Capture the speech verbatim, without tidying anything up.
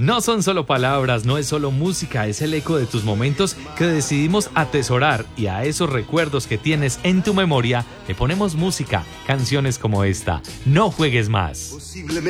No son solo palabras, no es solo música, es el eco de tus momentos que decidimos atesorar, y a esos recuerdos que tienes en tu memoria le ponemos música, canciones como esta. No juegues más. Posiblemente